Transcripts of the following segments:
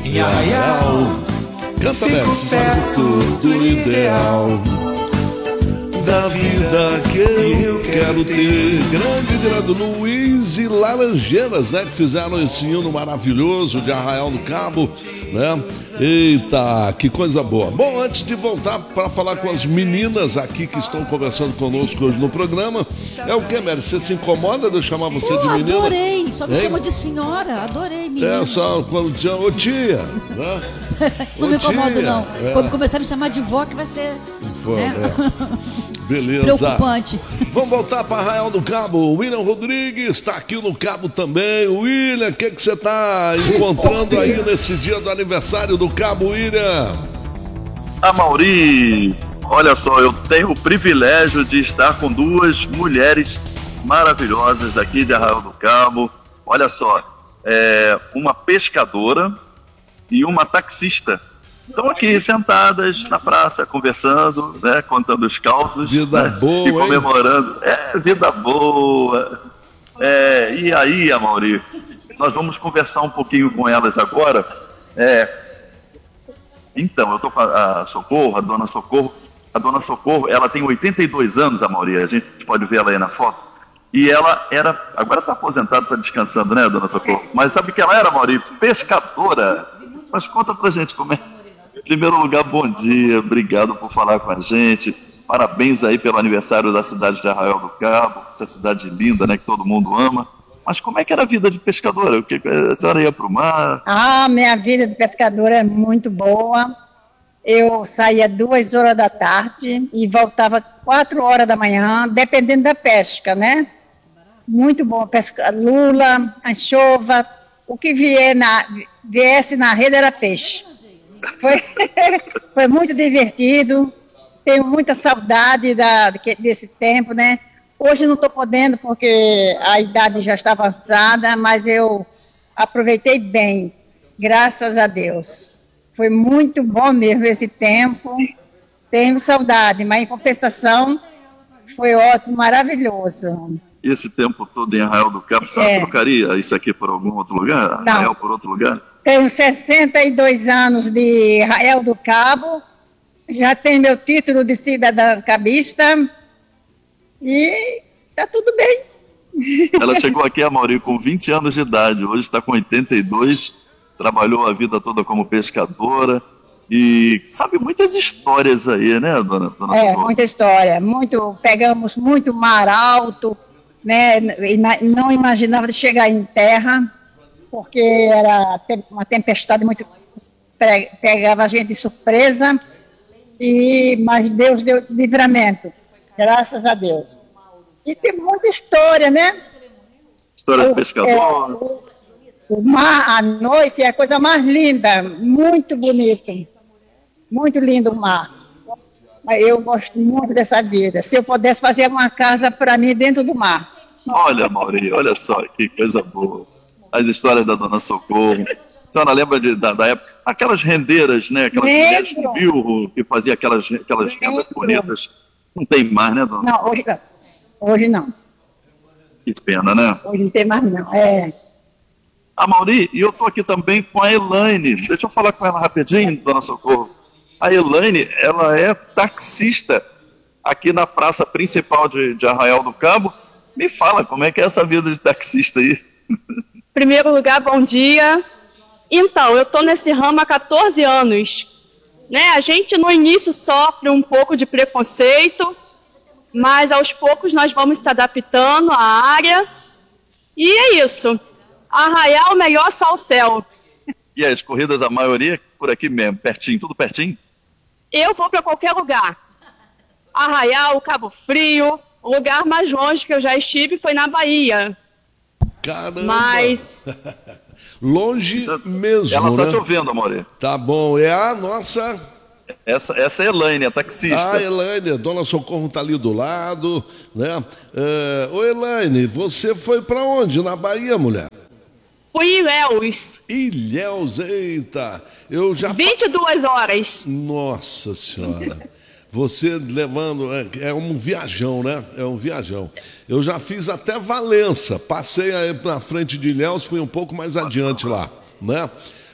em Arraial. Canta, Beto, perto do ideal da vida que eu quero ter. Grande Luiz e Laranjeiras, né? Que fizeram esse hino maravilhoso de Arraial do Cabo, né? Eita, que coisa boa. Bom, antes de voltar para falar com as meninas aqui que estão conversando conosco hoje no programa, é o que, Mary? Você se incomoda de eu chamar você de menina? Adorei, só me chama de senhora, adorei, menina. É, só quando tinha, ô tia, né? Não me incomodo, não. É. Quando começar a me chamar de vó, que vai ser... Beleza. Preocupante. Vamos voltar para Arraial do Cabo. O William Rodrigues está aqui no Cabo também. William, o que você está encontrando aí nesse dia do aniversário do Cabo, William? Mauri, olha só, eu tenho o privilégio de estar com duas mulheres maravilhosas aqui de Arraial do Cabo. Olha só, uma pescadora e uma taxista. Estão aqui sentadas na praça, conversando, né, contando os causos. Vida boa, e comemorando. Vida boa. E aí, Amaury, nós vamos conversar um pouquinho com elas agora. Então, eu estou com a Socorro, a dona Socorro. A dona Socorro, ela tem 82 anos, Amaury, a gente pode ver ela aí na foto. E ela era, agora está aposentada, está descansando, né, dona Socorro? Mas sabe que ela era, Amaury? Pescadora. Mas conta pra gente como é. Em primeiro lugar, bom dia, obrigado por falar com a gente, parabéns aí pelo aniversário da cidade de Arraial do Cabo, essa cidade linda, né, que todo mundo ama. Mas como é que era a vida de pescadora? O que a senhora ia para o mar? Minha vida de pescadora é muito boa. Eu saía 2 horas da tarde e voltava 4 horas da manhã, dependendo da pesca, né? Muito bom, pesca lula, anchova, o que viesse na rede era peixe. Foi muito divertido, tenho muita saudade desse tempo, né? Hoje não estou podendo porque a idade já está avançada, mas eu aproveitei bem, graças a Deus. Foi muito bom mesmo esse tempo, tenho saudade, mas em compensação foi ótimo, maravilhoso. E esse tempo todo em Arraial do Cabo, você trocaria isso aqui por algum outro lugar? Não. Arraial por outro lugar? Tenho 62 anos de Arraial do Cabo, já tenho meu título de cidadã cabista e tá tudo bem. Ela chegou aqui, Amaury, com 20 anos de idade, hoje está com 82, trabalhou a vida toda como pescadora e sabe muitas histórias aí, né, dona Socorro? Muita história, pegamos muito mar alto, né, e não imaginava de chegar em terra, porque era uma tempestade muito, pegava a gente de surpresa, mas Deus deu livramento, graças a Deus. E tem muita história, né? História do pescador. O mar à noite é a coisa mais linda, muito bonito, muito lindo o mar. Eu gosto muito dessa vida. Se eu pudesse fazer uma casa para mim dentro do mar. Olha, Amaury, olha só que coisa boa. As histórias da dona Socorro. A senhora lembra da época? Aquelas rendeiras, né? Aquelas mulheres de bilro que faziam aquelas rendas bonitas. Não tem mais, né, dona? Não, hoje não. Hoje não. Que pena, né? Hoje não tem mais, não. Amaury, e eu tô aqui também com a Elaine. Deixa eu falar com ela rapidinho, dona Socorro. A Elaine, ela é taxista aqui na praça principal de Arraial do Cabo. Me fala, como é que é essa vida de taxista aí? Em primeiro lugar, bom dia. Então, eu estou nesse ramo há 14 anos. Né? A gente no início sofre um pouco de preconceito, mas aos poucos nós vamos se adaptando à área. E é isso. Arraial, melhor só o céu. E as corridas, a maioria por aqui mesmo, pertinho, tudo pertinho? Eu vou para qualquer lugar. Arraial, Cabo Frio, o lugar mais longe que eu já estive foi na Bahia. Caramba! Mas... longe mesmo, ela tá né? te ouvindo, Amaury. Tá bom, é a nossa... Essa é a Elaine, a taxista. Ah, Elaine, dona Socorro tá ali do lado, né? Ô Elaine, você foi pra onde? Na Bahia, mulher? Fui em Ilhéus. Ilhéus, eita! Eu já... 22 horas. Nossa Senhora! Você levando... É um viajão, né? É um viajão. Eu já fiz até Valença. Passei aí na frente de Ilhéus, fui um pouco mais adiante lá, né?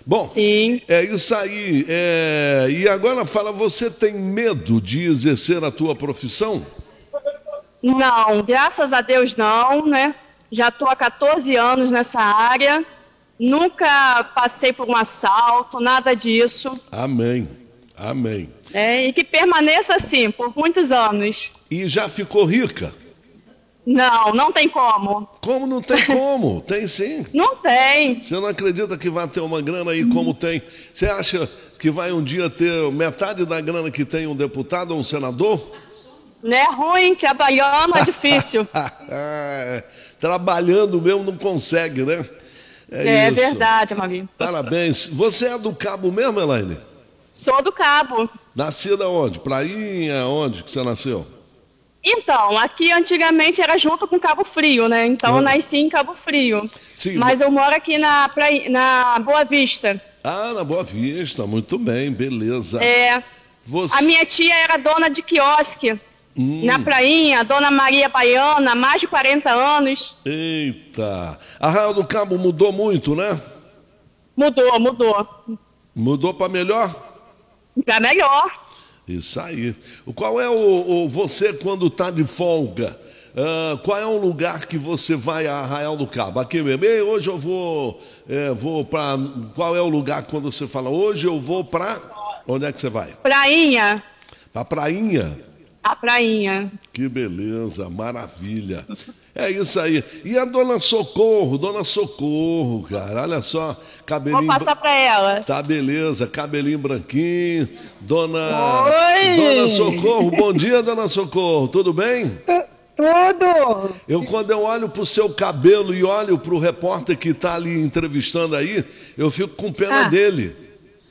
Bom, Sim. é isso aí. E agora fala, você tem medo de exercer a tua profissão? Não, graças a Deus não, né? Já estou há 14 anos nessa área, nunca passei por um assalto, nada disso. Amém, amém. E que permaneça assim por muitos anos. E já ficou rica? Não, não tem como. Como não tem como? Tem sim. Não tem. Você não acredita que vai ter uma grana aí como tem? Você acha que vai um dia ter metade da grana que tem um deputado ou um senador? Não é ruim, trabalhando é difícil. Trabalhando mesmo não consegue, né? É isso. verdade, Marinho. Parabéns. Você é do Cabo mesmo, Elaine? Sou do Cabo. Nascida onde? Prainha? Onde que você nasceu? Então, aqui antigamente era junto com Cabo Frio, né? Então eu nasci em Cabo Frio. Sim. Mas eu moro aqui na Boa Vista. Ah, na Boa Vista. Muito bem, beleza. A minha tia era dona de quiosque. Na Prainha, Dona Maria Baiana, mais de 40 anos. Eita! Arraial do Cabo mudou muito, né? Mudou. Mudou para melhor? Para melhor. Isso aí. Qual é você quando está de folga? Qual é o lugar que você vai a Arraial do Cabo? Aqui mesmo. Hoje eu vou para... Qual é o lugar quando você fala, hoje eu vou para... Onde é que você vai? Prainha. Para Prainha? A Prainha. Que beleza, maravilha. É isso aí. E a Dona Socorro, cara, olha só, cabelinho... Vou passar para ela. Tá, beleza, cabelinho branquinho. Dona Socorro, bom dia, Dona Socorro, tudo bem? Tudo. Quando eu olho pro seu cabelo e olho pro repórter que tá ali entrevistando aí, eu fico com pena dele.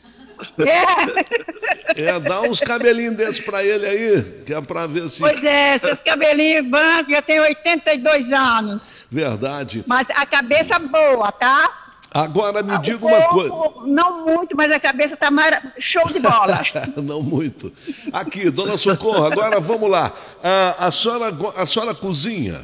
Dá uns cabelinhos desses pra ele aí, que é pra ver se... Pois é, esses cabelinhos brancos, já tem 82 anos. Verdade. Mas a cabeça boa, tá? Agora me diga uma coisa. Não muito, mas a cabeça tá show de bola. Não muito. Aqui, Dona Socorro, agora vamos lá. A senhora cozinha?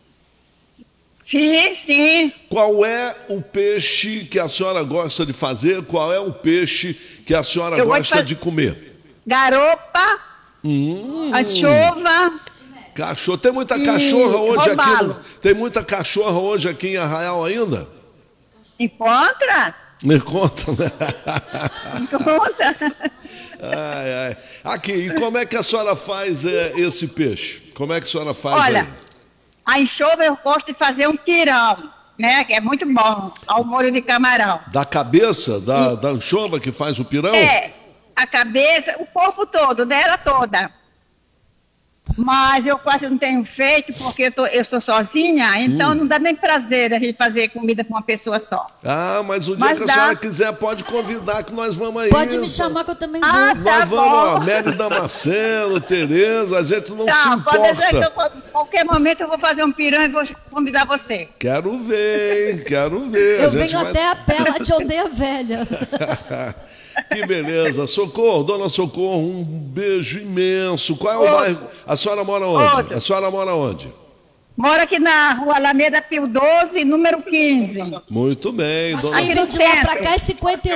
Sim. Qual é o peixe que a senhora gosta de fazer? Qual é o peixe que a senhora gosta de comer? Garopa, anchova. Cachorro. Tem muita cachorra hoje aqui. Tem muita cachorra hoje aqui em Arraial ainda? Encontra? Me conta, né? Encontra. Ai. Aqui, e como é que a senhora faz esse peixe? Como é que a senhora faz? Olha, aí? A anchova eu gosto de fazer um pirão, né? Que é muito bom, ao molho de camarão. Da cabeça da anchova que faz o pirão? A cabeça, o corpo todo, dela toda. Mas eu quase não tenho feito, porque eu sou sozinha, então não dá nem prazer a gente fazer comida com uma pessoa só. Mas o dia que a senhora quiser, pode convidar que nós vamos aí. Pode me chamar que eu também vou. Nós vamos, Mary Damasceno, Tereza, a gente não se importa. Pode dizer que qualquer momento eu vou fazer um pirão e vou convidar você. Quero ver. Eu venho até a pé lá de Aldeia Velha. Que beleza. Socorro, Dona Socorro, um beijo imenso. Qual é o bairro? A senhora mora onde? A senhora mora onde? Moro aqui na rua Alameda Pio 12, número 15. Muito bem. Dona... Aqui de lá pra cá é 51.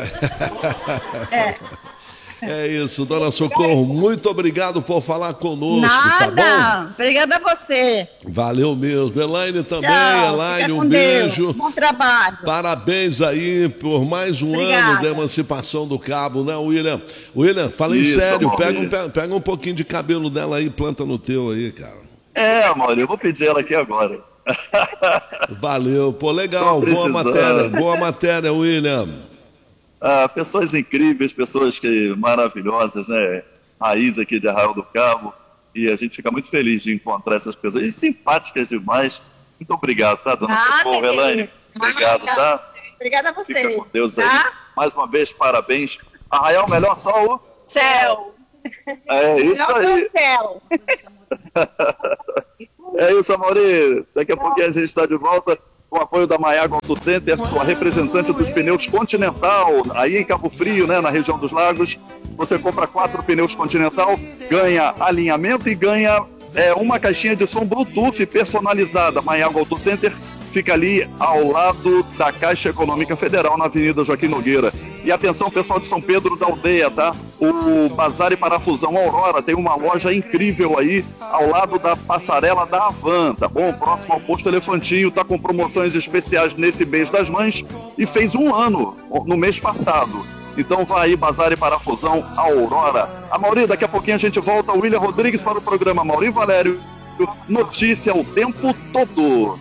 É isso, Dona Socorro, muito obrigado por falar conosco, Nada, tá bom? Obrigada a você. Valeu mesmo. Elaine também, Tchau, Elaine, um Deus. beijo. Bom trabalho. Parabéns aí por mais um ano de emancipação do Cabo, né, William? William, falei sério, pega um pouquinho de cabelo dela aí e planta no teu aí, cara. Amor, eu vou pedir ela aqui agora. Valeu, pô, legal, boa matéria, William. Pessoas incríveis, pessoas maravilhosas, né? Raiz aqui de Arraial do Cabo. E a gente fica muito feliz de encontrar essas pessoas. E simpáticas demais. Muito obrigado, tá, Dona Socorro, Elaine? Obrigado, tá? Obrigada a você. Fica com Deus aí. Mais uma vez, parabéns. Arraial, melhor só o céu. É isso aí. Céu. É isso, Amaury. Daqui a pouquinho a gente está de volta. Com o apoio da Maiago Auto Center, sua representante dos pneus Continental, aí em Cabo Frio, né, na região dos Lagos. Você compra 4 pneus Continental, ganha alinhamento e ganha uma caixinha de som Bluetooth personalizada. Maiago Auto Center, fica ali ao lado da Caixa Econômica Federal, na Avenida Joaquim Nogueira. E atenção, pessoal de São Pedro da Aldeia, tá? O Bazar e Parafusão Aurora tem uma loja incrível aí, ao lado da passarela da Havan, tá bom? Próximo ao Posto Elefantinho, tá com promoções especiais nesse mês das mães e fez 1 ano no mês passado. Então vai aí, Bazar e Parafusão Aurora. Amaury, daqui a pouquinho a gente volta, William Rodrigues para o programa Amaury Valério, notícia o tempo todo.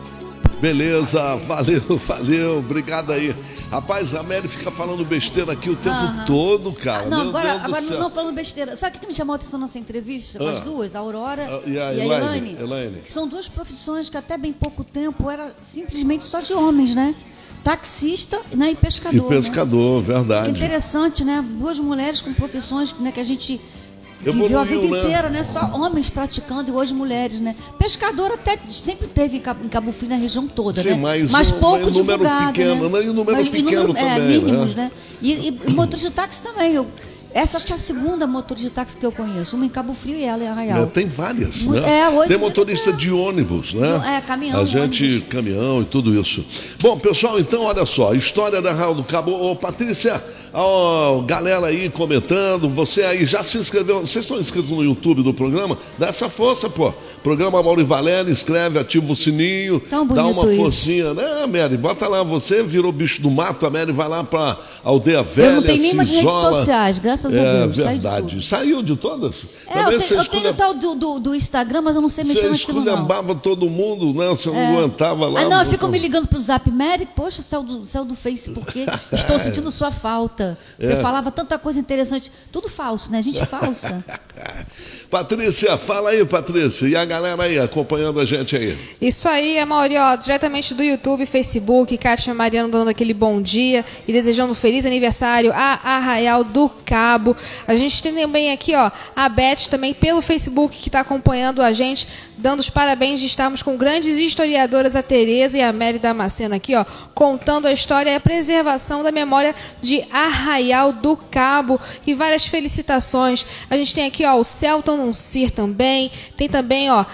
Beleza, valeu, obrigado aí. Rapaz, a Mary fica falando besteira aqui o tempo todo, cara. Não, agora não falando besteira. Sabe o que me chamou a atenção nessa entrevista com as duas? A Aurora e a Elaine. Que são duas profissões que até bem pouco tempo era simplesmente só de homens, né? Taxista, né, e pescador. E pescador, né? Verdade. Que interessante, né? Duas mulheres com profissões, né, que a gente viveu a vida inteira, né? Só homens praticando e hoje mulheres, né? Pescador até sempre teve em Cabo Frio, na região toda, sim, né? Mas pouco divulgado, pequeno, né? E o número pequeno também, mínimos, né? E motorista de táxi também. Essa acho que é a segunda motorista de táxi que eu conheço. Uma em Cabo Frio e ela em Arraial. Tem várias, né? Hoje tem motorista de ônibus, né? Caminhão. A gente, ônibus. Caminhão e tudo isso. Bom, pessoal, então, olha só. História da Arraial do Cabo. Ô, Patrícia, galera aí comentando. Você aí já se inscreveu? Vocês estão inscritos no YouTube do programa? Dá essa força, pô. Programa Amaury Valério, inscreve, ativa o sininho. Tão bonito, dá uma isso. forcinha, né, Mary? Bota lá, você virou bicho do mato, a Mary vai lá pra Aldeia Velha. Eu não tenho nenhuma de redes sociais, graças a Deus. É verdade. Saiu de todas? Eu tenho o tal do Instagram, mas eu não sei mexer naquilo, não. Você esculhambava todo mundo, né? Você não aguentava lá. Não, ficam me ligando pro Zap. Mary, poxa, saiu do Face, porque estou sentindo sua falta. Você falava tanta coisa interessante. Tudo falso, né? Gente falsa. Patrícia, fala aí, Patrícia. E a galera aí, acompanhando a gente aí. Isso aí, Amaury, diretamente do YouTube, Facebook, Kátia Mariano dando aquele bom dia e desejando um feliz aniversário a Arraial do Cabo. A gente tem também aqui, a Beth também pelo Facebook que está acompanhando a gente, dando os parabéns de estarmos com grandes historiadoras, a Tereza e a Mary Damasceno aqui, contando a história e a preservação da memória de Arraial do Cabo e várias felicitações. A gente tem aqui, o Celton Nuncir também, tem também, a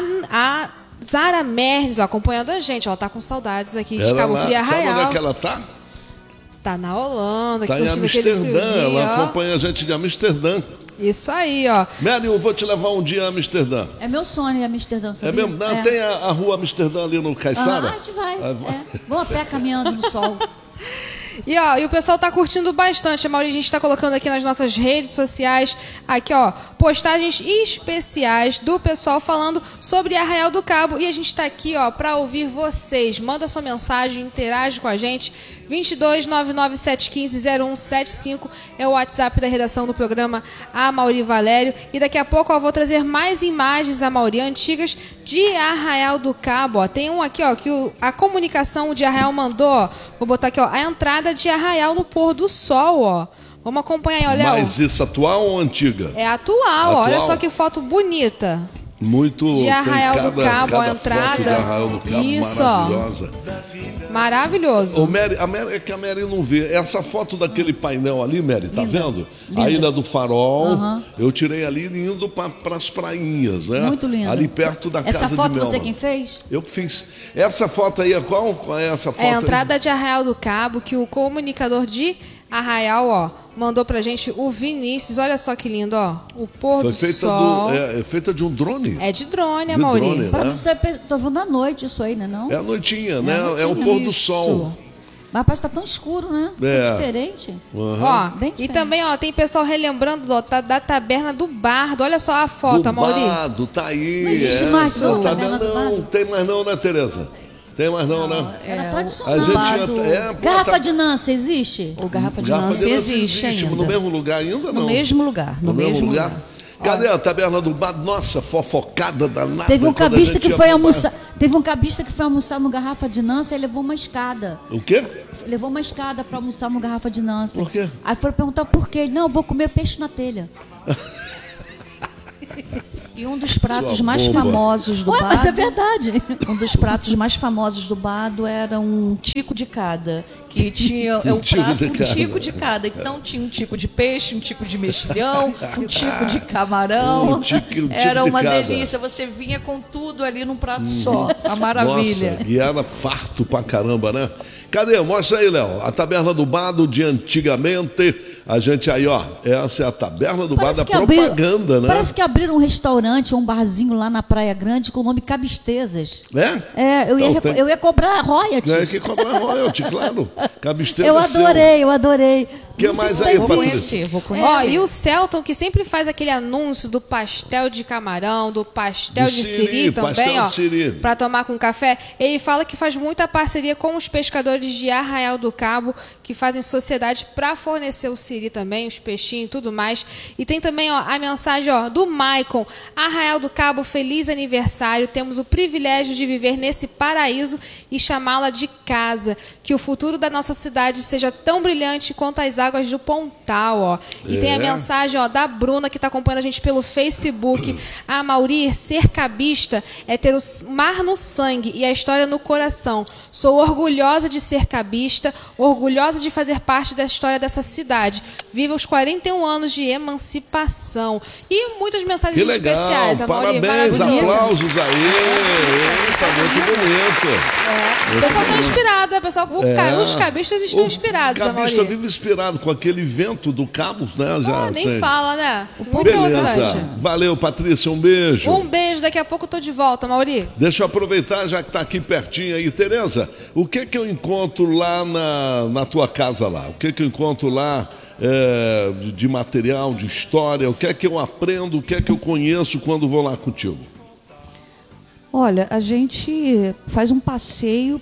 Zara Mernes, acompanhando a gente, tá com saudades aqui de Cabo Frio e Arraial. Sabe onde é que ela tá? Tá na Holanda, tá em Amsterdã, ela acompanha a gente de Amsterdã. Isso aí, Mary, eu vou te levar um dia a Amsterdã. É meu sonho em Amsterdã, sabia? É mesmo? Não, tem a rua Amsterdã ali no Caiçara? A gente vai. Vamos a pé caminhando no sol. E o pessoal tá curtindo bastante. A Amaury, a gente tá colocando aqui nas nossas redes sociais, aqui postagens especiais do pessoal falando sobre Arraial do Cabo. E a gente tá aqui, para ouvir vocês. Manda sua mensagem, interage com a gente. 22-99715-0175 é o WhatsApp da redação do programa Amaury Valério. E daqui a pouco eu vou trazer mais imagens, Amaury, antigas de Arraial do Cabo. Tem um aqui, que a comunicação de Arraial mandou. Vou botar aqui, a entrada de Arraial no pôr do sol, Vamos acompanhar aí, Léo. Mas isso atual ou antiga? É atual. Olha só que foto bonita. Muito de Arraial do Cabo, a entrada. De Arraial do Cabo, isso, maravilhosa. Maravilhoso. É que a Mary não vê. Essa foto daquele painel ali, Mary, tá vendo? Linda. A Ilha do Farol. Eu tirei ali indo para as prainhas, né? Muito linda. Ali perto da casa de Essa foto Melma. você quem fez? Eu que fiz. Essa foto aí é qual? Qual é essa foto? É a entrada aí? de Arraial do Cabo, que o comunicador de Arraial, mandou pra gente o Vinícius. Olha só que lindo, o pôr do sol. É feita de um drone? É de drone, Amaury. Né? Para você, tô vendo à noite isso aí, né? Não? É a noitinha, né? É o pôr do sol. Mas parece que tá tão escuro, né? É diferente. Bem diferente. E também, tem pessoal relembrando da taberna do Bardo. Olha só a foto, Amaury. Do Bardo, tá aí. Não existe mais taberna do Bardo? Não tem mais não, né, Tereza? Tem mais não, né? Era tradicional. A gente Garrafa de Nancy existe? O Garrafa de Nancy existe ainda. No mesmo lugar ainda, não? No mesmo lugar. No mesmo lugar? Cadê a taberna do Bar? Nossa, fofocada danada. Teve um cabista que foi almoçar. Teve um cabista que foi almoçar no Garrafa de Nancy e levou uma escada. O quê? Levou uma escada para almoçar no Garrafa de Nancy. Por quê? Aí foram perguntar por quê. Não, eu vou comer peixe na telha. E um dos pratos mais famosos do Bardo... mas é verdade. Um dos pratos mais famosos do Bardo era um tico de cada, que tinha um prato, um tico de cada. Então tinha um tico de peixe, um tico de mexilhão, um tico de camarão. Era uma delícia. Você vinha com tudo ali num prato só. A maravilha. Nossa, e era farto pra caramba, né? Cadê? Mostra aí, Léo. A Taberna do Bado de antigamente. A gente aí, ó. Essa é a Taberna do Bado, da propaganda, né? Parece que abriram um restaurante ou um barzinho lá na Praia Grande com o nome Cabistezas. É? Eu ia cobrar royalties. É que cobrar royalties, claro. Cabistezas. Eu adorei. O que mais aí, Patrícia? Vou conhecer. Ó, e o Celton, que sempre faz aquele anúncio do pastel de camarão, do pastel de siri também, ó, para tomar com café, ele fala que faz muita parceria com os pescadores de Arraial do Cabo, que fazem sociedade para fornecer o siri também, os peixinhos e tudo mais. E tem também, ó, a mensagem, ó, do Maicon: Arraial do Cabo, feliz aniversário. Temos o privilégio de viver nesse paraíso e chamá-la de casa. Que o futuro da nossa cidade seja tão brilhante quanto as águas do Pontal, ó. E tem a mensagem, ó, da Bruna, que está acompanhando a gente pelo Facebook. A Mauri, ser cabista é ter o mar no sangue e a história no coração. Sou orgulhosa de ser cabista, orgulhosa de fazer parte da história dessa cidade. Viva os 41 anos de emancipação. E muitas mensagens que legal, especiais, a Mauri. Parabéns, aplausos aí. Tá muito bonito. O pessoal está inspirado, pessoal. Os cabistas estão inspirados, a Mauri. O cabista vive inspirado com aquele vento do Cabos, né? Já nem fala, né? Muito beleza. emocionante. Valeu, Patrícia, um beijo. Um beijo, daqui a pouco eu tô de volta, Mauri. Deixa eu aproveitar, já que tá aqui pertinho aí. Tereza, o que eu encontro lá na tua casa lá? O que eu encontro lá de material, de história? O que é que eu aprendo, o que é que eu conheço quando vou lá contigo? Olha, a gente faz um passeio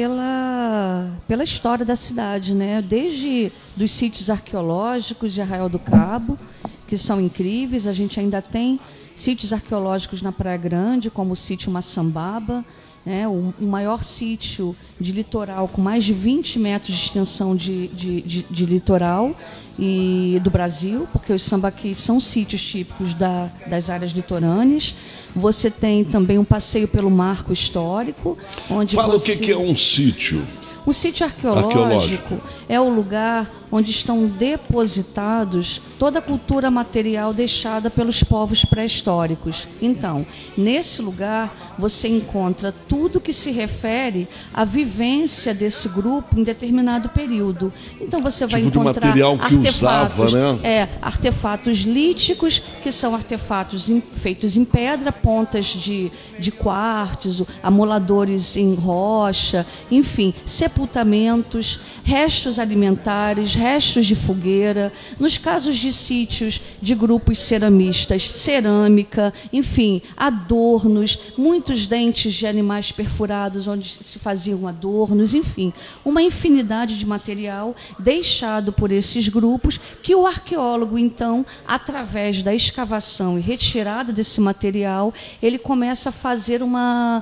pela história da cidade, né? Desde dos sítios arqueológicos de Arraial do Cabo, que são incríveis. A gente ainda tem sítios arqueológicos na Praia Grande, como o sítio Maçambaba, né? O maior sítio de litoral com mais de 20 metros de extensão de litoral e do Brasil, porque os sambaquis são sítios típicos das áreas litorâneas. Você tem também um passeio pelo marco histórico, onde Fala o que é um sítio. O sítio arqueológico é o lugar onde estão depositados toda a cultura material deixada pelos povos pré-históricos. Então, nesse lugar, você encontra tudo que se refere à vivência desse grupo em determinado período. Então, você vai encontrar artefatos, artefatos líticos, que são artefatos feitos em pedra, pontas de quartzo, amoladores em rocha, enfim, sepultamentos, restos alimentares, restos de fogueira. Nos casos de sítios de grupos ceramistas, cerâmica, enfim, adornos, muitos dentes de animais perfurados onde se faziam adornos, enfim, uma infinidade de material deixado por esses grupos que o arqueólogo, então, através da escavação e retirada desse material, ele começa a fazer uma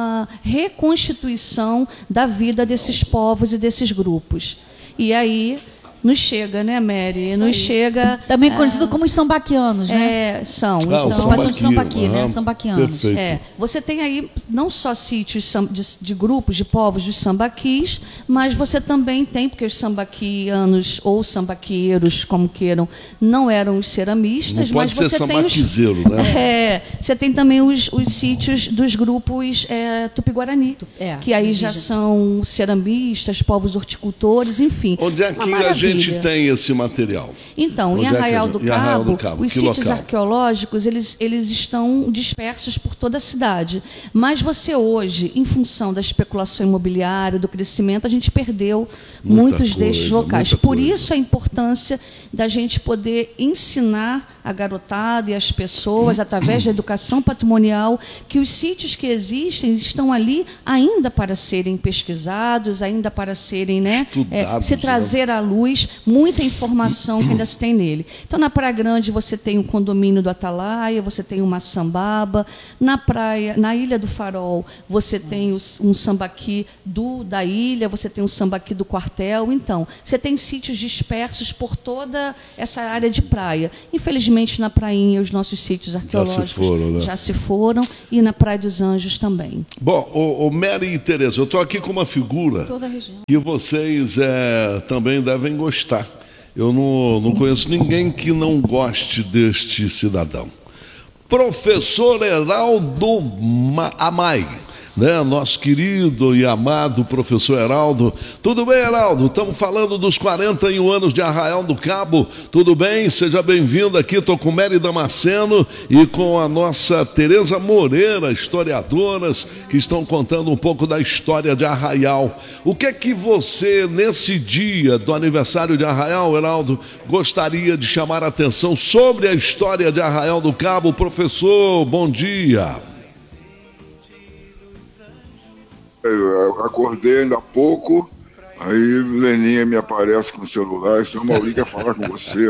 reconstituição da vida desses povos e desses grupos. E aí nos chega, né, Mary? Nos chega... Também conhecido como os sambaquianos, né? São. Então, de sambaqui, né? Sambaquianos. Você tem aí não só sítios de grupos de povos dos sambaquis, mas você também tem, porque os sambaquianos ou sambaqueiros, como queiram, não eram os ceramistas, não mas pode você ser tem sambaquizeiro, né? Você tem também os sítios dos grupos Tupi-Guarani, que aí já são ceramistas, povos horticultores, enfim. Onde é que a gente tem esse material? Então, em Arraial do Cabo, os sítios arqueológicos, eles estão dispersos por toda a cidade. Mas você hoje, em função da especulação imobiliária, do crescimento, a gente perdeu muitos destes locais. Por isso a importância da gente poder ensinar a garotada e as pessoas, através da educação patrimonial, que os sítios que existem estão ali ainda para serem pesquisados, ainda para serem, se trazer à luz, mas muita informação que ainda se tem nele. Então, na Praia Grande, você tem o condomínio do Atalaia, você tem uma sambaba. Na Ilha do Farol, você tem um sambaqui da ilha, você tem um sambaqui do quartel. Então, você tem sítios dispersos por toda essa área de praia. Infelizmente, na prainha, os nossos sítios arqueológicos já se foram, e na Praia dos Anjos também. Bom, Mary e Tereza, eu estou aqui com uma figura que vocês também devem gostar. Eu não conheço ninguém que não goste deste cidadão. Professor Heraldo Amai, né? Nosso querido e amado professor Heraldo. Tudo bem, Heraldo? Estamos falando dos 41 anos de Arraial do Cabo. Tudo bem? Seja bem-vindo aqui. Estou com Mary Damasceno e com a nossa Tereza Moreira, historiadoras, que estão contando um pouco da história de Arraial. O que é que você, nesse dia do aniversário de Arraial, Heraldo, gostaria de chamar a atenção sobre a história de Arraial do Cabo? Professor, bom dia. Eu acordei ainda há pouco, aí Leninha me aparece com o celular, o senhor Maurício quer falar com você.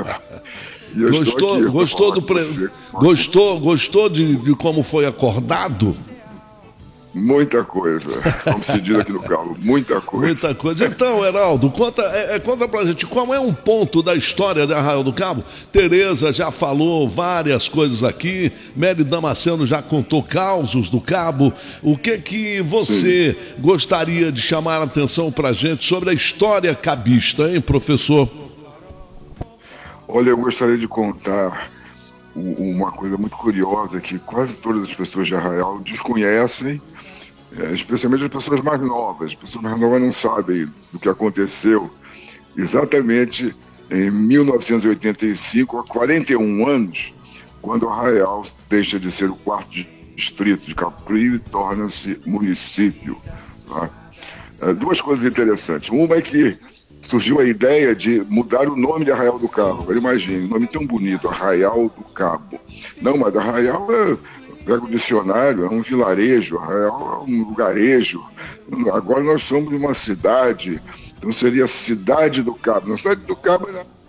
Gostou de como foi acordado? Muita coisa, como se diz aqui no Cabo, muita coisa. Muita coisa. Então, Heraldo, conta pra gente qual é um ponto da história de Arraial do Cabo. Tereza já falou várias coisas aqui, Mary Damasceno já contou causos do Cabo. O que você gostaria de chamar a atenção pra gente sobre a história cabista, hein, professor? Olha, eu gostaria de contar uma coisa muito curiosa que quase todas as pessoas de Arraial desconhecem, especialmente as pessoas mais novas. As pessoas mais novas não sabem do que aconteceu exatamente em 1985, há 41 anos, quando Arraial deixa de ser o 4º distrito de Cabo Frio e torna-se município. Tá? Duas coisas interessantes. Uma é que surgiu a ideia de mudar o nome de Arraial do Cabo. Agora imagine, um nome tão bonito, Arraial do Cabo. Não, mas Arraial pega o dicionário, é um vilarejo, Arraial é um lugarejo. Agora nós somos uma cidade, então seria Cidade do Cabo. Na Cidade do Cabo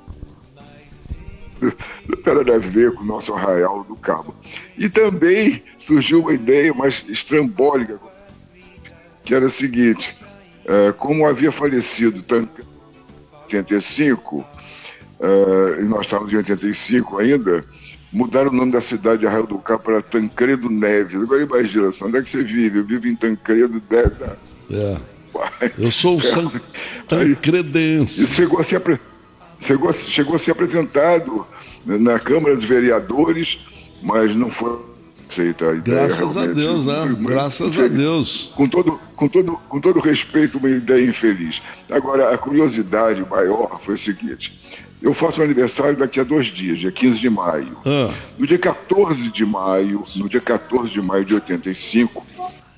não tem nada a ver com o nosso Arraial do Cabo. E também surgiu uma ideia mais estrambólica, que era a seguinte: como havia falecido Tancredo em 85, e nós estávamos em 85 ainda, mudaram o nome da cidade de Arraial do Cabo para Tancredo Neves. Agora imagina, onde é que você vive? Eu vivo em Tancredo Neves. Eu sou tancredense. Isso chegou a ser apresentado na Câmara dos Vereadores, mas não foi aceita a ideia. Graças a Deus, né? Graças a Deus. Com todo respeito, uma ideia infeliz. Agora, a curiosidade maior foi o seguinte: eu faço um aniversário daqui a 2 dias, dia 15 de maio. No dia 14 de maio de 85,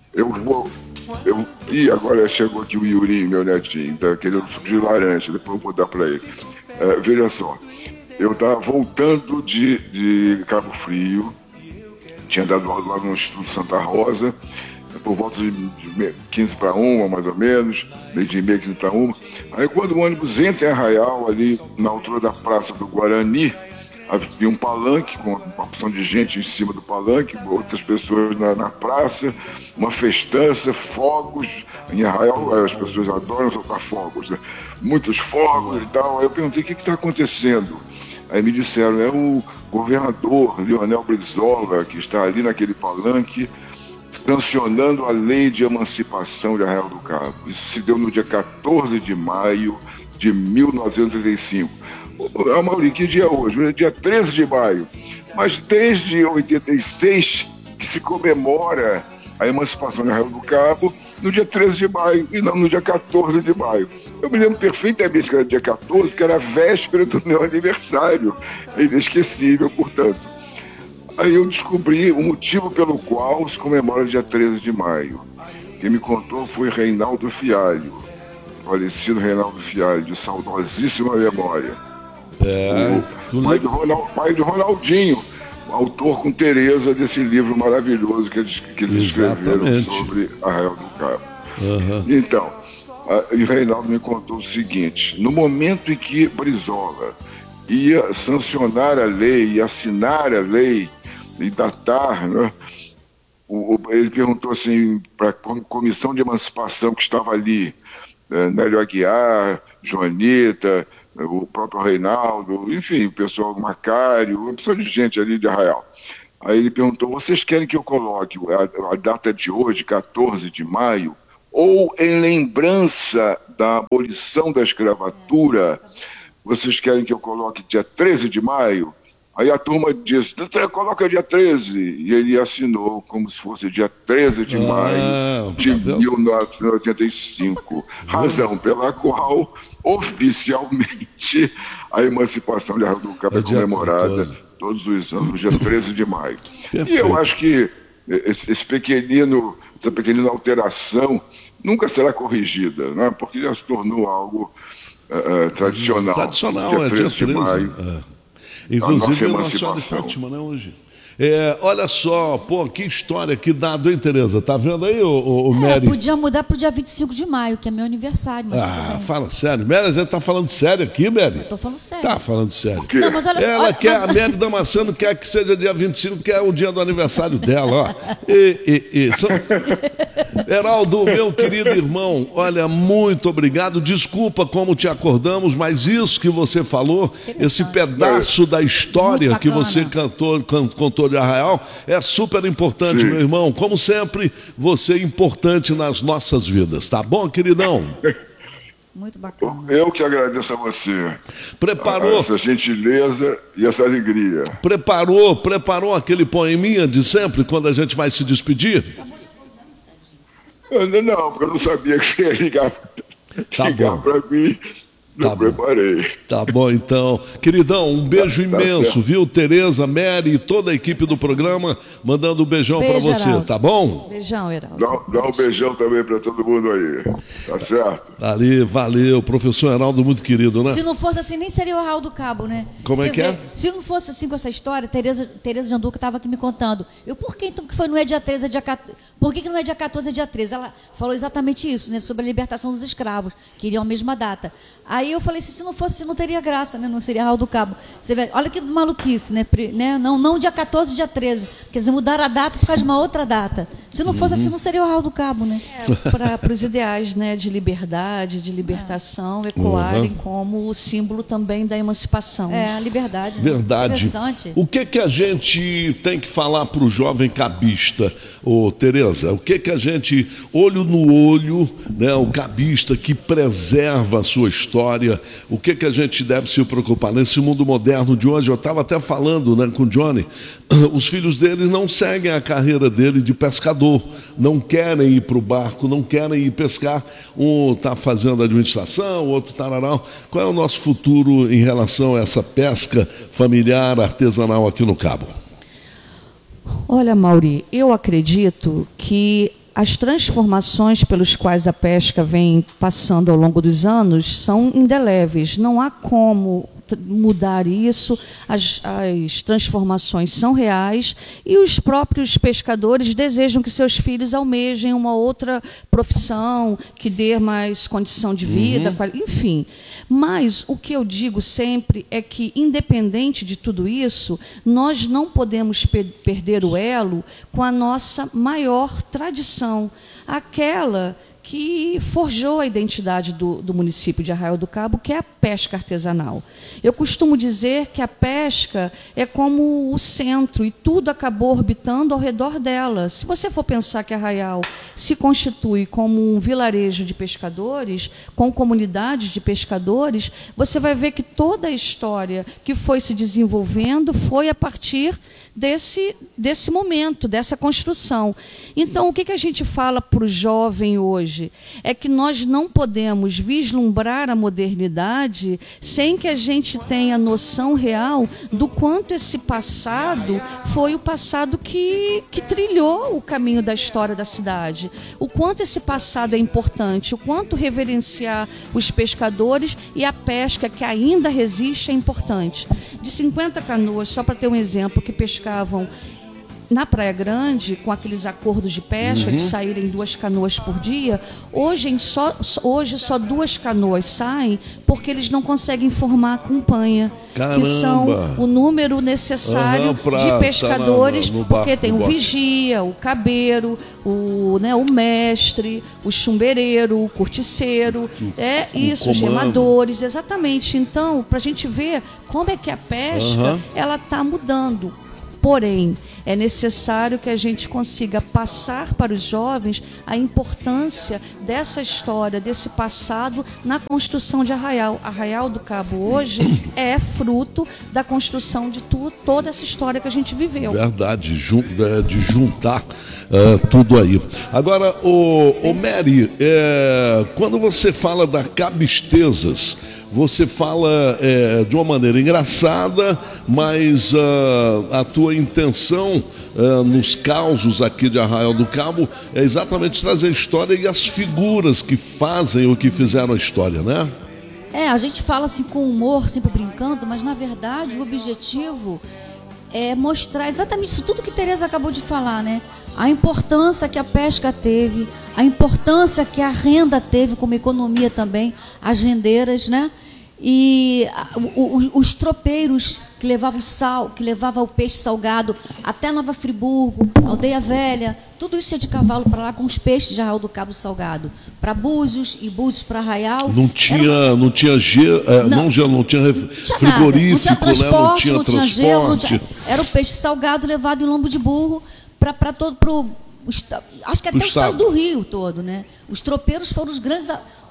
e agora chegou aqui o Yuri, meu netinho, tá querendo suco de laranja, depois eu vou dar para ele. Veja só, eu estava voltando de Cabo Frio, tinha dado aula lá no Instituto Santa Rosa, por volta de 15 para 1, mais ou menos, meio dia e meia, 15 para 1. Aí quando o ônibus entra em Arraial, ali na altura da Praça do Guarani, havia um palanque com uma opção de gente em cima do palanque, outras pessoas na praça, uma festança, fogos. Em Arraial as pessoas adoram soltar fogos, né? Muitos fogos e tal. Aí eu perguntei o que está acontecendo. Aí me disseram, é o governador Leonel Brizola, que está ali naquele palanque, sancionando a lei de emancipação de Arraial do Cabo. Isso se deu no dia 14 de maio de 1985. Amaury, que dia é hoje? Hoje é dia 13 de maio. Mas desde 86 que se comemora a emancipação de Arraial do Cabo no dia 13 de maio e não no dia 14 de maio. Eu me lembro perfeitamente que era dia 14, que era a véspera do meu aniversário. É inesquecível, portanto. Aí eu descobri o motivo pelo qual se comemora dia 13 de maio. Quem me contou foi Reinaldo Fialho, falecido Reinaldo Fialho, de saudosíssima memória. O pai do Ronaldinho, autor com Tereza desse livro maravilhoso que eles escreveram sobre Arraial do Cabo. Então, E Reinaldo me contou o seguinte: no momento em que Brizola ia sancionar a lei e assinar a lei e datar, né, ele perguntou assim para a comissão de emancipação que estava ali, Nélio Aguiar, Joanita, o próprio Reinaldo, enfim, o pessoal Macário, uma pessoa de gente ali de Arraial. Aí ele perguntou: vocês querem que eu coloque a data de hoje, 14 de maio, ou em lembrança da abolição da escravatura, vocês querem que eu coloque dia 13 de maio? Aí a turma disse: coloca dia 13. E ele assinou como se fosse dia 13 de maio de 1985. Razão pela qual, oficialmente, a emancipação de Arraial do Cabo é comemorada todos os anos, dia 13 de maio. Perfeito. E eu acho que essa pequenina alteração nunca será corrigida, né? Porque já se tornou algo tradicional. Tradicional, dia 13 de maio. Inclusive a Nossa Senhora de Fátima, né, hoje. Olha só, pô, que história, que dado, hein, Tereza? Tá vendo aí, o Mary? Podia mudar pro dia 25 de maio, que é meu aniversário. Mas fala sério. Mary, a gente tá falando sério aqui, Mary? Eu tô falando sério. Tá falando sério. Não, mas olha só, a Mary Damasceno quer que seja dia 25, que é o dia do aniversário dela, ó. Heraldo, meu querido irmão, olha, muito obrigado. Desculpa como te acordamos, mas isso que você falou, esse pedaço da história que você contou de Arraial, é super importante, meu irmão. Como sempre, você é importante nas nossas vidas, tá bom, queridão? Muito bacana. Eu que agradeço a você. Preparou essa gentileza e essa alegria. Preparou aquele poeminha de sempre, quando a gente vai se despedir? Não, porque eu não sabia que você ia ligar para mim. Não preparei. Tá bom, então. Queridão, um beijo imenso, viu? Tereza, Mary e toda a equipe do programa, mandando um beijão para você, Heraldo. Tá bom? Beijão, Heraldo. Dá um beijão também para todo mundo aí. Tá certo? Ali, valeu. Professor Heraldo, muito querido, né? Se não fosse assim, nem seria o Arraial do Cabo, né? Como é que é? Se não fosse assim com essa história, Tereza Janduca estava aqui me contando. Por que então que não é dia 13, é dia 14? Por que não é dia 14, é dia 13? Ela falou exatamente isso, né? Sobre a libertação dos escravos, que iriam a mesma data. Aí eu falei, se não fosse, não teria graça, né? Não seria Arraial do Cabo. Você vê, olha que maluquice, né? Não dia 14, dia 13. Quer dizer, mudar a data por causa de uma outra data. Se não fosse assim, não seria o Arraial do Cabo, né? Para os ideais, né, de liberdade, de libertação, ecoarem como o símbolo também da emancipação. A liberdade. Verdade. Interessante. O que a gente tem que falar para o jovem cabista, Tereza? O que a gente, olho no olho, né, o cabista que preserva a sua história, o que a gente deve se preocupar nesse mundo moderno de hoje? Eu estava até falando, né, com o Johnny, os filhos deles não seguem a carreira dele de pescador, não querem ir para o barco, não querem ir pescar, um está fazendo administração, o outro tararau. Qual é o nosso futuro em relação a essa pesca familiar, artesanal aqui no Cabo? Olha, Mauri, eu acredito que as transformações pelos quais a pesca vem passando ao longo dos anos são indeléveis. Não há como mudar isso, as transformações são reais e os próprios pescadores desejam que seus filhos almejem uma outra profissão, que dê mais condição de vida, enfim. Mas o que eu digo sempre é que, independente de tudo isso, nós não podemos perder o elo com a nossa maior tradição, aquela que forjou a identidade do município de Arraial do Cabo, que é a pesca artesanal. Eu costumo dizer que a pesca é como o centro e tudo acabou orbitando ao redor dela. Se você for pensar que Arraial se constitui como um vilarejo de pescadores, com comunidades de pescadores, você vai ver que toda a história que foi se desenvolvendo foi a partir desse momento, dessa construção. Então, o que a gente fala para o jovem hoje? É que nós não podemos vislumbrar a modernidade sem que a gente tenha noção real do quanto esse passado foi o passado que trilhou o caminho da história da cidade. O quanto esse passado é importante, o quanto reverenciar os pescadores e a pesca que ainda resiste é importante. De 50 canoas, só para ter um exemplo, que pescavam na Praia Grande, com aqueles acordos de pesca, de saírem 2 canoas por dia, hoje só 2 canoas saem porque eles não conseguem formar a companhia. Caramba. Que são o número necessário de pescadores, porque tem o vigia, o cabeiro, o mestre, o chumbereiro, o corticeiro, os remadores, exatamente. Então, para a gente ver como é que a pesca ela está mudando. Porém, é necessário que a gente consiga passar para os jovens a importância dessa história, desse passado na construção de Arraial. Arraial do Cabo hoje é fruto da construção de toda essa história que a gente viveu. Verdade, de juntar tudo aí. Agora, o Mary, quando você fala da Cabistezas, você fala de uma maneira engraçada, mas a tua intenção nos causos aqui de Arraial do Cabo é exatamente trazer a história e as figuras que fazem ou que fizeram a história, né? A gente fala assim com humor, sempre brincando, mas na verdade o objetivo é mostrar exatamente isso tudo que Tereza acabou de falar, né? A importância que a pesca teve, a importância que a renda teve como economia também, as rendeiras, né? E os tropeiros que levavam sal, que levavam o peixe salgado até Nova Friburgo, Aldeia Velha, tudo isso ia de cavalo para lá com os peixes de Arraial do Cabo salgado, para Búzios e Búzios para Arraial. Não tinha frigorífico, não tinha transporte. Era o peixe salgado levado em lombo de burro para todo acho que até o estado do Rio todo, né? Os tropeiros foram os grandes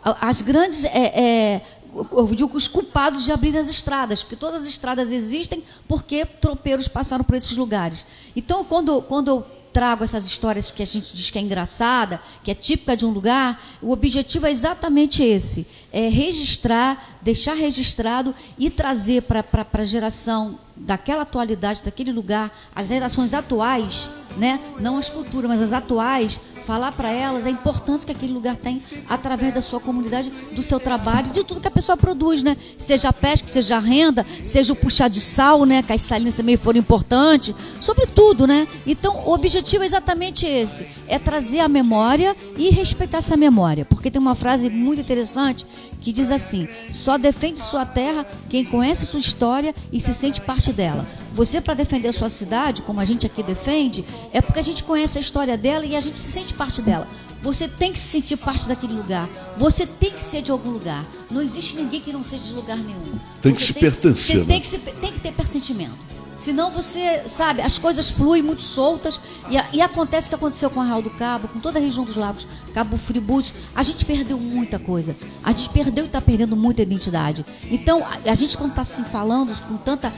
eu digo os culpados de abrir as estradas, porque todas as estradas existem porque tropeiros passaram por esses lugares. Então, quando eu trago essas histórias que a gente diz que é engraçada, que é típica de um lugar, o objetivo é exatamente esse, é registrar, deixar registrado e trazer para a geração daquela atualidade, daquele lugar, as gerações atuais, né? Não as futuras, mas as atuais, falar para elas a importância que aquele lugar tem através da sua comunidade, do seu trabalho, de tudo que a pessoa produz, né? Seja a pesca, seja a renda, seja o puxar de sal, né? Que as salinas também foram importantes, sobretudo, né? Então, o objetivo é exatamente esse, é trazer a memória e respeitar essa memória, porque tem uma frase muito interessante que diz assim: só defende sua terra quem conhece sua história e se sente parte dela. Você, para defender a sua cidade, como a gente aqui defende, é porque a gente conhece a história dela e a gente se sente parte dela. Você tem que se sentir parte daquele lugar. Você tem que ser de algum lugar. Não existe ninguém que não seja de lugar nenhum. Tem que se pertencer. Tem que ter persentimento. Senão você, sabe, as coisas fluem muito soltas e acontece o que aconteceu com Arraial do Cabo, com toda a região dos lagos, Cabo Frio, Búzios. A gente perdeu muita coisa. A gente perdeu e está perdendo muita identidade. Então, a gente quando está se falando com tanta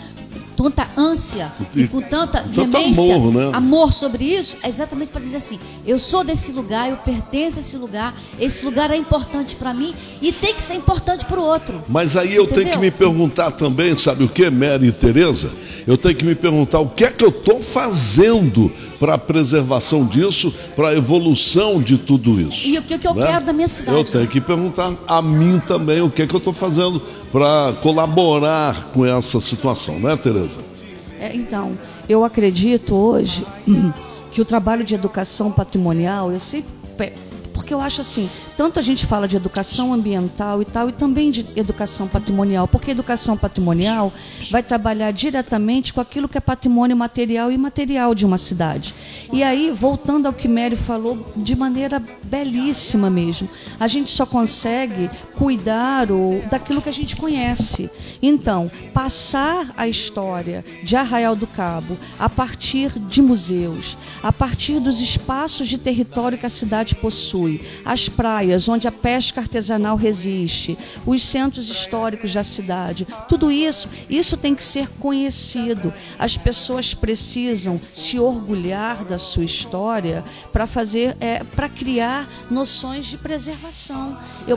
ânsia e com tanta veemência, amor, né? Amor sobre isso, é exatamente para dizer assim: eu sou desse lugar, eu pertenço a esse lugar é importante para mim e tem que ser importante para o outro. Mas aí eu tenho que me perguntar também, sabe o que, Mary e Tereza? Eu tenho que me perguntar o que é que eu estou fazendo para a preservação disso, para a evolução de tudo isso. E o que eu quero da minha cidade. Eu tenho que perguntar a mim também o que é que eu estou fazendo para colaborar com essa situação, né, Tereza? Então, eu acredito hoje que o trabalho de educação patrimonial, eu sempre... Porque eu acho assim, tanto a gente fala de educação ambiental e tal, e também de educação patrimonial, porque a educação patrimonial vai trabalhar diretamente com aquilo que é patrimônio material e imaterial de uma cidade. E aí, voltando ao que Mary falou, de maneira belíssima mesmo, a gente só consegue cuidar daquilo que a gente conhece. Então, passar a história de Arraial do Cabo a partir de museus, a partir dos espaços de território que a cidade possui, as praias onde a pesca artesanal resiste, os centros históricos da cidade, tudo isso tem que ser conhecido. As pessoas precisam se orgulhar da sua história para criar noções de preservação.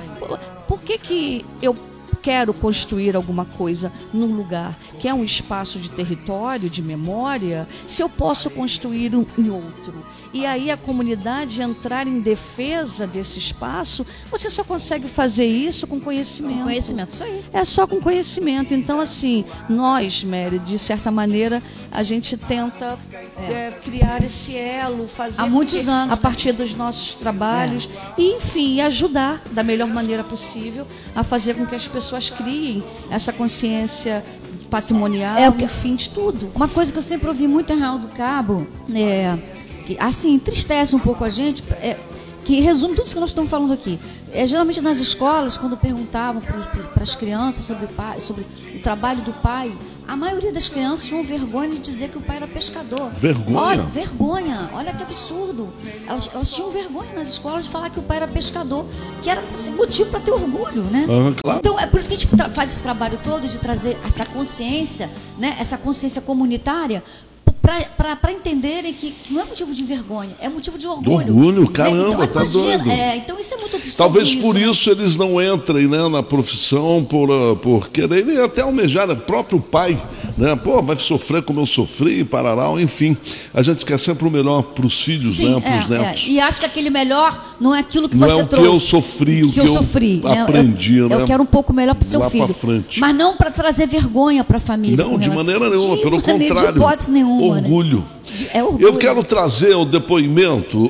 Por que eu quero construir alguma coisa num lugar que é um espaço de território, de memória, se eu posso construir em outro? e aí a comunidade entrar em defesa desse espaço, você só consegue fazer isso com conhecimento. Com conhecimento, isso aí. É só com conhecimento. Então, assim, nós, Mary, de certa maneira, a gente tenta criar esse elo, fazer há muitos anos, a partir dos nossos trabalhos, e, enfim, ajudar da melhor maneira possível a fazer com que as pessoas criem essa consciência patrimonial, enfim, de tudo. Uma coisa que eu sempre ouvi muito em Arraial do Cabo, que assim, entristece um pouco a gente, que resume tudo isso que nós estamos falando aqui. Geralmente nas escolas, quando perguntavam para as crianças sobre o trabalho do pai, a maioria das crianças tinham vergonha de dizer que o pai era pescador. Vergonha? Vergonha. Olha que absurdo. Elas tinham vergonha nas escolas de falar que o pai era pescador, que era motivo para ter orgulho, né? Claro. Então, é por isso que a gente faz esse trabalho todo de trazer essa consciência, né? Essa consciência comunitária, para entenderem que não é motivo de vergonha, é motivo de orgulho. Orgulho, caramba, então, tá doido. Então isso é muito triste. Talvez por isso eles não entrem, né, na profissão, por quererem até almejar o próprio pai, né? Pô, vai sofrer como eu sofri, parará, enfim. A gente quer sempre o melhor para os filhos, sim, né, para os netos. E acho que aquele melhor não é aquilo que não você é o trouxe. Que eu sofri, o que eu sofri, aprendi, né? Eu quero um pouco melhor para o seu filho. Mas não para trazer vergonha para a família. Não, de maneira nenhuma, pelo contrário. De hipótese nenhuma. Orgulho. Né? É orgulho. Eu quero trazer o depoimento,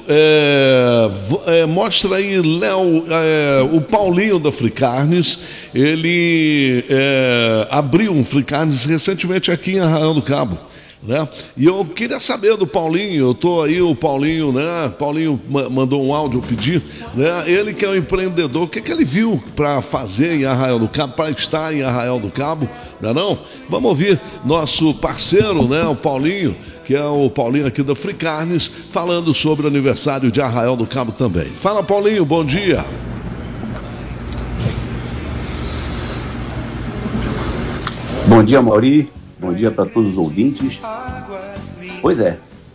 mostra aí, Léo, o Paulinho da Fricarnes, ele abriu um Fricarnes recentemente aqui em Arraial do Cabo, né? E eu queria saber do Paulinho, eu tô aí, o Paulinho, né? Paulinho mandou um áudio, eu pedi, né? Ele que é um empreendedor, o que ele viu para fazer em Arraial do Cabo, para estar em Arraial do Cabo, não é não? Vamos ouvir nosso parceiro, né? O Paulinho, que é o Paulinho aqui da Fricarnes, falando sobre o aniversário de Arraial do Cabo também. Fala, Paulinho, bom dia. Bom dia, Mauri. Bom dia para todos os ouvintes. Pois é,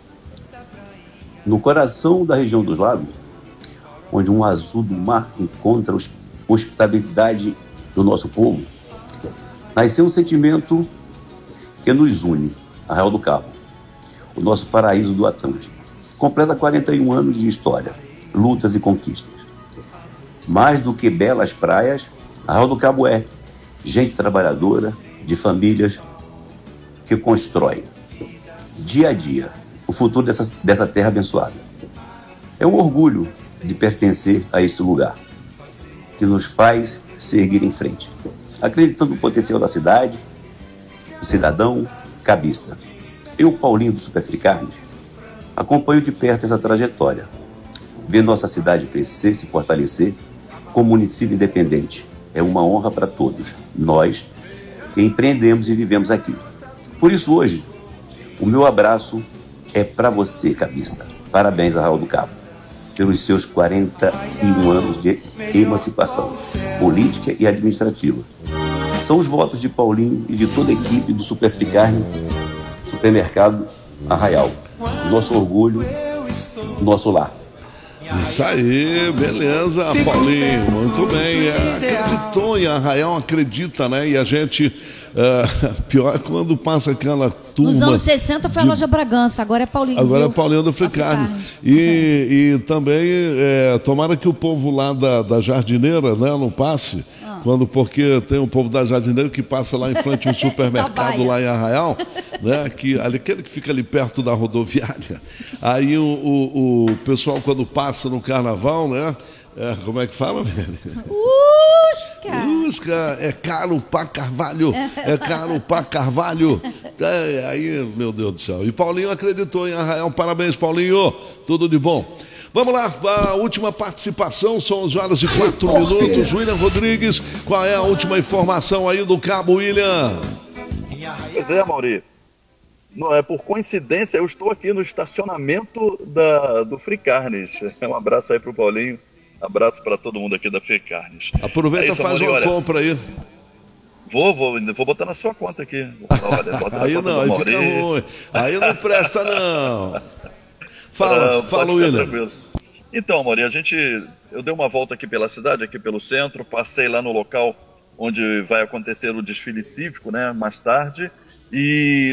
no coração da região dos lagos, onde um azul do mar encontra a hospitalidade do nosso povo, nasceu um sentimento que nos une, Arraial do Cabo, o nosso paraíso do Atlântico. Completa 41 anos de história, lutas e conquistas. Mais do que belas praias, Arraial do Cabo é gente trabalhadora, de famílias que constrói dia a dia o futuro dessa terra abençoada. É um orgulho de pertencer a esse lugar, que nos faz seguir em frente, acreditando no potencial da cidade, do cidadão cabista. Eu, Paulinho do Super Fricarnes, acompanho de perto essa trajetória, ver nossa cidade crescer, se fortalecer como município independente. É uma honra para todos, nós que empreendemos e vivemos aqui. Por isso hoje, o meu abraço é para você, cabista. Parabéns, Arraial do Cabo, pelos seus 41 anos de emancipação política e administrativa. São os votos de Paulinho e de toda a equipe do Super Fricarnes, Supermercado Arraial. Nosso orgulho, nosso lar. Isso aí, beleza, Paulinho, muito bem. Acreditou em Arraial, acredita, né? E a gente, pior é quando passa aquela turma. Nos anos 60 foi a Loja Bragança, agora é Paulinho. Agora é Paulinho da Fricarnes. E também, tomara que o povo lá da Jardineira, né, não passe. Porque tem um povo da Jardineira que passa lá em frente ao supermercado lá em Arraial, né? Aquele que fica ali perto da rodoviária. Aí o pessoal, quando passa no carnaval, né? Como é que fala, velho? Usca, é caro pra Carvalho. É caro pra Carvalho. Aí, meu Deus do céu. E Paulinho acreditou em Arraial. Parabéns, Paulinho. Tudo de bom. Vamos lá, a última participação, são 11 horas e 4 minutos. William Rodrigues, qual é a última informação aí do Cabo, William? Pois é, Mauri. Não, por coincidência, eu estou aqui no estacionamento do Fricarnes. Um abraço aí pro Paulinho, abraço para todo mundo aqui da Fricarnes. Aproveita e faz uma compra aí. Vou botar na sua conta aqui. Olha, bota aí não, aí fica ruim. Aí não presta, não. Fala, William. Tranquilo. Então, Mauri, eu dei uma volta aqui pela cidade, aqui pelo centro, passei lá no local onde vai acontecer o desfile cívico, né, mais tarde, e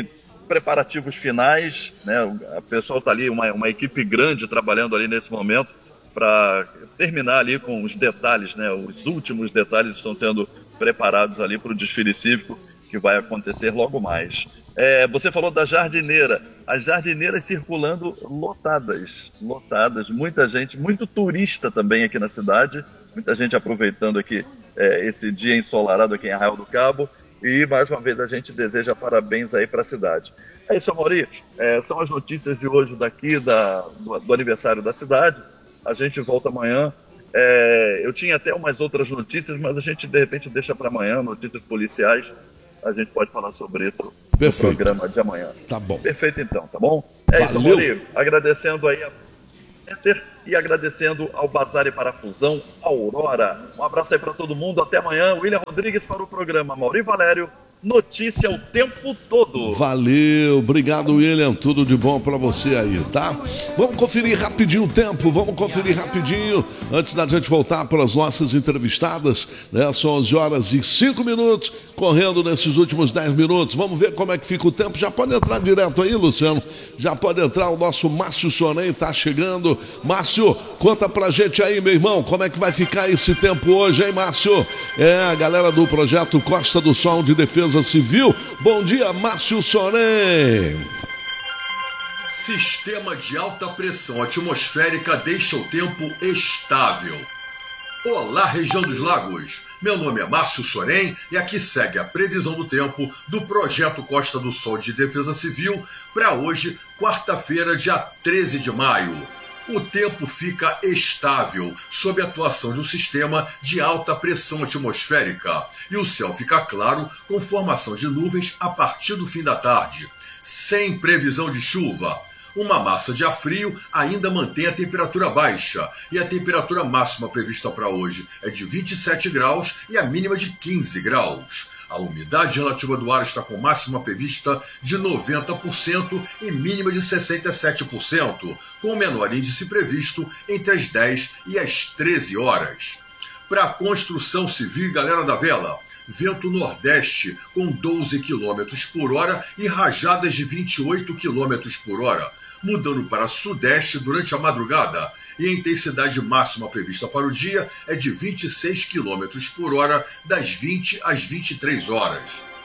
preparativos finais, né? O pessoal está ali, uma equipe grande trabalhando ali nesse momento para terminar ali com os detalhes, né? Os últimos detalhes estão sendo preparados ali para o desfile cívico que vai acontecer logo mais. Você falou da jardineira, as jardineiras circulando lotadas, muita gente, muito turista também aqui na cidade, muita gente aproveitando aqui esse dia ensolarado aqui em Arraial do Cabo, e mais uma vez a gente deseja parabéns aí para a cidade. É isso, Amaury, são as notícias de hoje daqui do aniversário da cidade. A gente volta amanhã. Eu tinha até umas outras notícias, mas a gente de repente deixa para amanhã, notícias policiais. A gente pode falar sobre isso no programa de amanhã. Tá bom. Perfeito então, tá bom? É isso, Amaury. Agradecendo aí a Peter e agradecendo ao Bazar e Parafusão Aurora. Um abraço aí para todo mundo. Até amanhã. William Rodrigues para o programa Amaury Valério. Notícia o tempo todo. Valeu, obrigado, William, tudo de bom pra você aí, tá? Vamos conferir rapidinho o tempo, antes da gente voltar para as nossas entrevistadas, né? São 11h05, correndo nesses últimos 10 minutos, vamos ver como é que fica o tempo. Já pode entrar direto aí, Luciano, já pode entrar, o nosso Márcio Sonem tá chegando. Márcio, conta pra gente aí, meu irmão, como é que vai ficar esse tempo hoje, hein, Márcio? A galera do projeto Costa do Sol de Defesa Civil. Bom dia, Márcio Sonem. Sistema de alta pressão atmosférica deixa o tempo estável. Olá, região dos lagos. Meu nome é Márcio Sonem e aqui segue a previsão do tempo do Projeto Costa do Sol de Defesa Civil para hoje, quarta-feira, dia 13 de maio. O tempo fica estável sob a atuação de um sistema de alta pressão atmosférica e o céu fica claro com formação de nuvens a partir do fim da tarde, sem previsão de chuva. Uma massa de ar frio ainda mantém a temperatura baixa e a temperatura máxima prevista para hoje é de 27 graus e a mínima de 15 graus. A umidade relativa do ar está com máxima prevista de 90% e mínima de 67%, com o menor índice previsto entre as 10 e as 13 horas. Para a construção civil e galera da vela, vento nordeste com 12 km por hora e rajadas de 28 km por hora, mudando para sudeste durante a madrugada, e a intensidade máxima prevista para o dia é de 26 km por hora das 20 às 23 horas.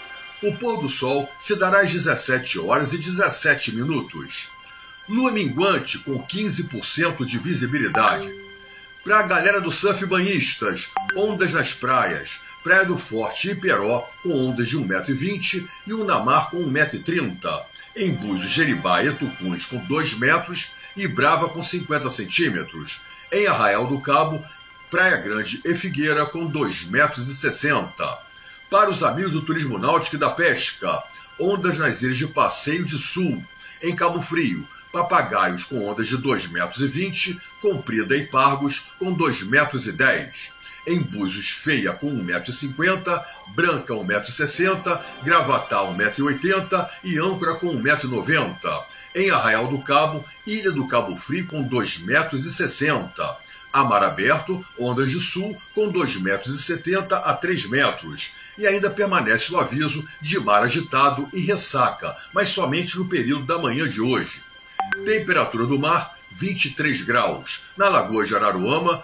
O pôr do sol se dará às 17 horas e 17 minutos. Lua minguante com 15% de visibilidade. Para a galera do surf banhistas, ondas nas praias, Praia do Forte e Iperó com ondas de 1,20 m e Unamar com 1,30 m. Em Búzios, Jeribá e Tucuns com 2 metros e Brava com 50 centímetros. Em Arraial do Cabo, Praia Grande e Figueira com 2,60 metros. Para os amigos do turismo náutico e da pesca, ondas nas ilhas de Passeio de Sul. Em Cabo Frio, Papagaios com ondas de 2,20 metros, Comprida e Pargos com 2,10 metros. Em Búzios, Feia com 1,50 m, Branca 1,60 m, Gravatá 1,80 m e Âncora com 1,90 m. Em Arraial do Cabo, Ilha do Cabo Frio com 2,60 metros. A mar aberto, ondas de sul com 2,70 metros a 3 metros. E ainda permanece o aviso de mar agitado e ressaca, mas somente no período da manhã de hoje. Temperatura do mar, 23 graus. Na Lagoa de Araruama,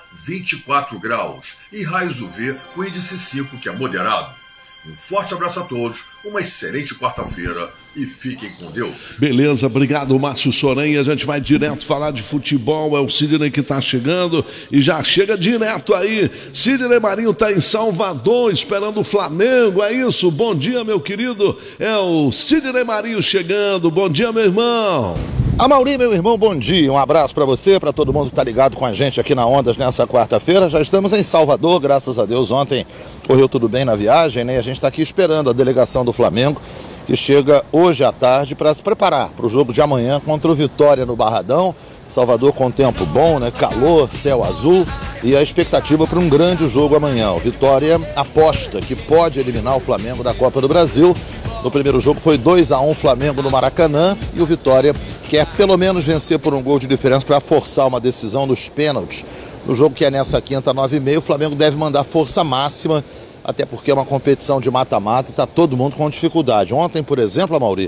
24 graus. E raios UV com índice 5, que é moderado. Um forte abraço a todos, uma excelente quarta-feira e fiquem com Deus. Beleza, obrigado, Márcio Sonem. A gente vai direto falar de futebol. É o Sidney que está chegando e já chega direto aí. Sidney Marinho está em Salvador esperando o Flamengo, é isso? Bom dia, meu querido. É o Sidney Marinho chegando. Bom dia, meu irmão. Amaury, meu irmão, bom dia. Um abraço para você, para todo mundo que está ligado com a gente aqui na Ondas nessa quarta-feira. Já estamos em Salvador, graças a Deus. Ontem correu tudo bem na viagem, né? E a gente está aqui esperando a delegação do Flamengo, que chega hoje à tarde para se preparar para o jogo de amanhã contra o Vitória no Barradão. Salvador com tempo bom, né? Calor, céu azul e a expectativa para um grande jogo amanhã. O Vitória aposta que pode eliminar o Flamengo da Copa do Brasil. No primeiro jogo foi 2-1 Flamengo no Maracanã e o Vitória quer pelo menos vencer por um gol de diferença para forçar uma decisão dos pênaltis. No jogo que é nessa quinta, 9h30, o Flamengo deve mandar força máxima, até porque é uma competição de mata-mata e está todo mundo com dificuldade. Ontem, por exemplo, Amaury,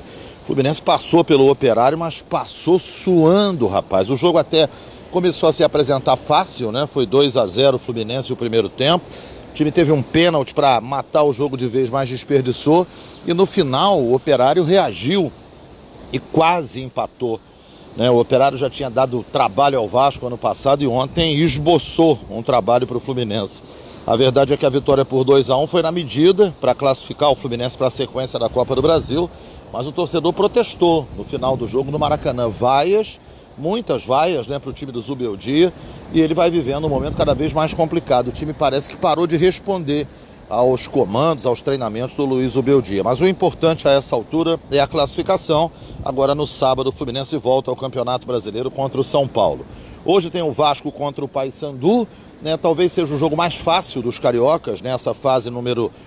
Fluminense passou pelo Operário, mas passou suando, rapaz. O jogo até começou a se apresentar fácil, né? Foi 2-0 o Fluminense no primeiro tempo. O time teve um pênalti para matar o jogo de vez, mas desperdiçou. E no final o Operário reagiu e quase empatou. O Operário já tinha dado trabalho ao Vasco ano passado e ontem esboçou um trabalho para o Fluminense. A verdade é que a vitória por 2-1 foi na medida para classificar o Fluminense para a sequência da Copa do Brasil, mas o torcedor protestou no final do jogo no Maracanã. Vaias, muitas vaias, para o time do Zubeldia, e ele vai vivendo um momento cada vez mais complicado. O time parece que parou de responder aos comandos, aos treinamentos do Luiz Zubeldia. Mas o importante a essa altura é a classificação. Agora no sábado o Fluminense volta ao Campeonato Brasileiro contra o São Paulo. Hoje tem o Vasco contra o Paysandu, talvez seja o jogo mais fácil dos cariocas, nessa fase número